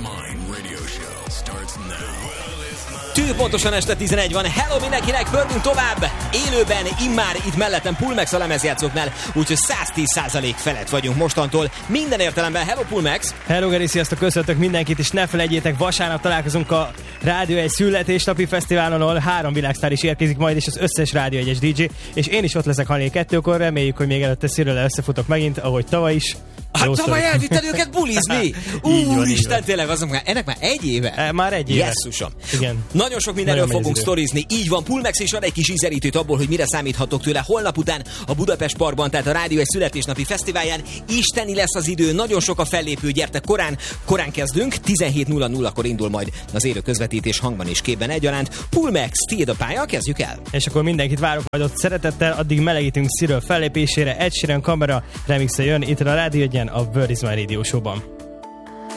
Mind Radio Show starts now. Tű pontosan este 11 van. Hello mindenkinek, pörgünk tovább. Élőben, immár itt mellettem Pulmex a lemezjátszóknál, úgyhogy 110% felett vagyunk mostantól. Minden értelemben. Hello Pulmex. Hello Geri, sziasztok, köszöntök mindenkit, és ne felejtjétek, vasárnap találkozunk a Rádió 1 születésnapi fesztiválon, ahol 3 világsztár is érkezik majd, és az összes Rádió 1-es DJ, és én is ott leszek hajnali 2-kor, reméljük, hogy még előtte Szirőle összefutok megint, ahogy tavaly is. Hát tavaly elvitted őket bulizni! Úristen, tényleg ennek már egy éve? Már egy éve. Jesszusom. Igen. Nagyon sok mindenről fogunk sztorizni. Így van, Pulmex is ad egy kis ízelítőt abból, hogy mire számíthatok tőle holnap után a Budapest Parkban, tehát a Rádió 1 születésnapi fesztiválján. Isteni lesz az idő, nagyon sok a fellépő, gyertek korán kezdünk, 17:00-kor indul majd az élő közvetítés hangban és képben egyaránt. Pulmex, tiéd a pálya, kezdjük el. És akkor mindenkit várok majd ott szeretettel, addig melegítünk Cyril fellépésére, Ed Sheeran kamera remixe jön itt a Rádió 1-en, a Word is My Radio Show-ban.